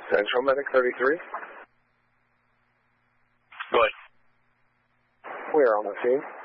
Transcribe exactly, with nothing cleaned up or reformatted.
Central Medic thirty-three. Go ahead. We are on the scene.